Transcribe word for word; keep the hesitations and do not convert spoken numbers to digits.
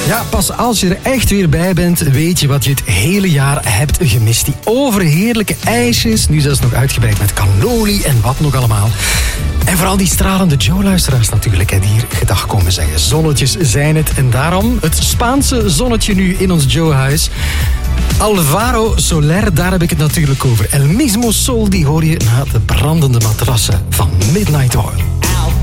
Ja, pas als je er echt weer bij bent, weet je wat je het hele jaar hebt gemist. Die overheerlijke ijsjes, nu zelfs nog uitgebreid met cannoli en wat nog allemaal. En vooral die stralende Joe-luisteraars natuurlijk, hè, die hier gedag komen zeggen. Zonnetjes zijn het en daarom het Spaanse zonnetje nu in ons Joe-huis. Alvaro Soler, daar heb ik het natuurlijk over. El mismo sol, die hoor je na de brandende matrassen van Midnight Oil.